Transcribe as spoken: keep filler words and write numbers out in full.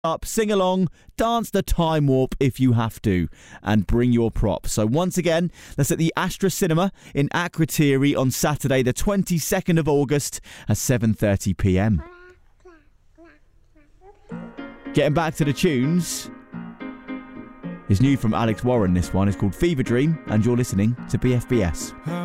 up, sing along, dance the time warp if you have to, and bring your props. So once again, that's at the Astra Cinema in Akrotiri on Saturday, the twenty-second of August at seven thirty p m. Getting back to the tunes, it's new from Alex Warren. This one is called Fever Dream, and you're listening to B F B S.